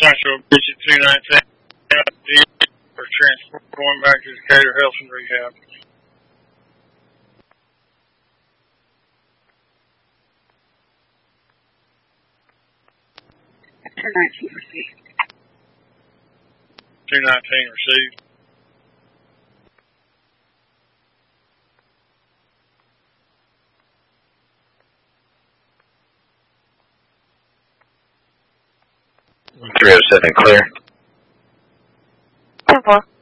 Central Beach at 219 for transport going back to Decatur Health and Rehab. Received. 219 received. Three 307 clear. 10-4.